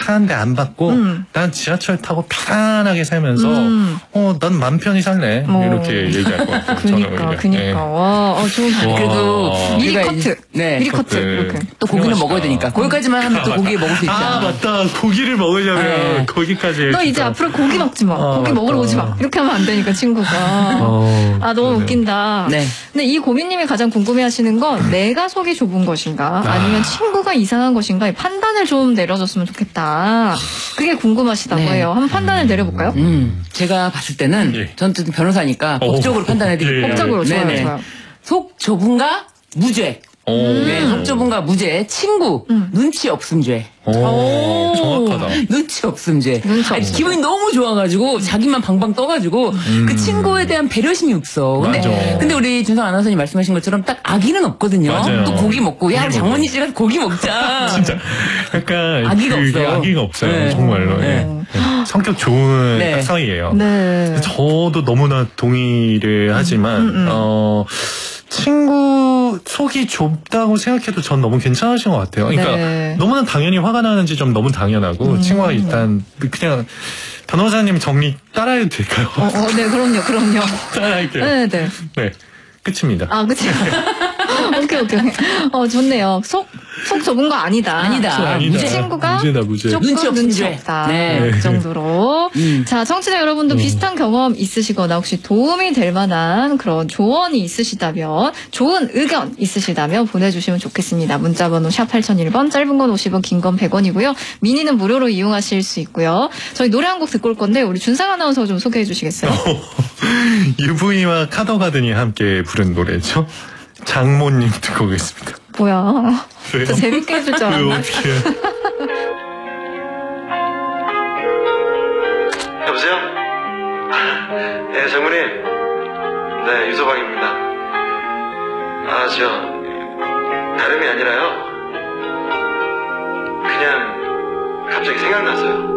타는데 안 받고 난 지하철 타고 편안하게 살면서 난 맘 편히 살래 이렇게 얘기할 것 같아요. 그니까. 네. 와, 좋은 말. 그래도 미리 커트. 네. 미리 커트. 이렇게. 또 고기는 먹어야 되니까. 거기까지만 하면 또 고기 먹을 수 있잖아. 아, 맞다. 고기를 먹으려면 네. 거기까지. 너 이제 앞으로 고기 먹지 마. 고기 먹으러 오지 마. 이렇게 하면 안 되니까, 친구가. 아, 너무 웃긴다. 네. 근데 이 고민님이 가장 궁금해 하시는 건 내가 속이 좁은 것인가? 아니면 친구가 이상한 것인가? 판단을 좀 내려줬으면 좋겠다. 그게 궁금하시다고 네. 해요. 한번 판단을 내려볼까요? 제가 봤을 때는, 예. 전 변호사니까 법적으로 판단해드릴게요. 예. 법적으로 네네. 좋아요. 속 좁은가? 무죄. 네, 속 좁은가? 무죄. 친구. 눈치 없음죄. 정확하다. 눈치 없음죄. 눈치 아니, 없음죄. 기분이 너무 좋아가지고 자기만 방방 떠가지고 그 친구에 대한 배려심이 없어. 맞아. 근데 우리 준성 아나운서님 말씀하신 것처럼 딱 악의는 없거든요. 맞아요. 또 고기 먹고 야 고기 장모님 집 가서 고기 먹자. 진짜 약간 악의가 그게 없어요. 악의가 없어요. 네. 정말로. 네. 네. 성격 좋은 네. 딱 사이예요. 네. 저도 너무나 동의를 하지만 친구 속이 좁다고 생각해도 전 너무 괜찮으신 것 같아요. 그러니까 네. 너무나 당연히 화가 나는지 좀 너무 당연하고 친구가 일단 그냥 변호사님 정리 따라해도 될까요? 네, 그럼요. 따라할게요. 네. 네, 끝입니다. 아, 그치. 오케이. 좋네요. 속 좁은 거 아니다. 아니다. 아니다. 무죄 친구가 무죄다, 무죄. 조금 눈치 눈치 없음죄. 없다. 네. 그 정도로. 자, 청취자 여러분도 비슷한 경험 있으시거나 혹시 도움이 될 만한 그런 조언이 있으시다면, 좋은 의견 있으시다면 보내주시면 좋겠습니다. 문자번호 샵 8001번, 짧은 건 50원, 긴 건 100원이고요. 미니는 무료로 이용하실 수 있고요. 저희 노래 한 곡 듣고 올 건데 우리 준상 아나운서 좀 소개해 주시겠어요? UV와 카더가든이 함께 부른 노래죠. 장모님 듣고 오겠습니다. 뭐야. 왜요? 저 재밌게 해줄 줄 알았네. 어떻게? 여보세요? 네, 장모님. 네, 유서방입니다. 다름이 아니라요. 그냥 갑자기 생각났어요.